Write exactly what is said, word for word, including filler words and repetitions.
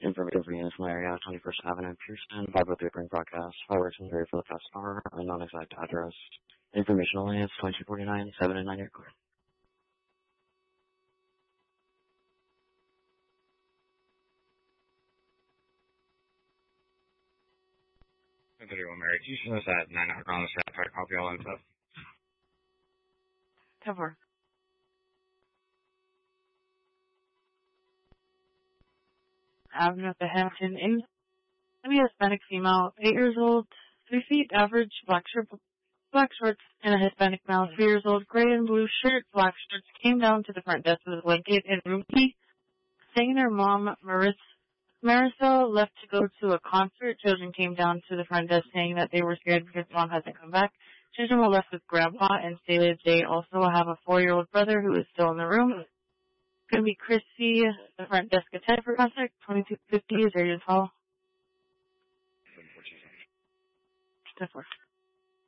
information for units in the area, twenty-first Avenue, Pearson, five oh three Spring Broadcast, fireworks in the area for the past hour, unknown exact address. Information only is twenty-two forty-nine, seven and nine eight clear. thirty-one Mary Houston is at nine o'clock on the set. Try to copy all info. Cover. Avenue at the Hampton Inn. A Hispanic female, eight years old, three feet average, black shirt, black shorts, and a Hispanic male, three years old, gray and blue shirt, black shorts, came down to the front desk with a blanket and room key, saying their mom, Marissa, Marissa, left to go to a concert. Children came down to the front desk saying that they were scared because mom hasn't come back. Children were left with grandpa and stated they also have a four-year-old brother who is still in the room. It's going to be Chrissy, the front desk attendant for concert, twenty-two fifty is area call. seven four two seven. Step four.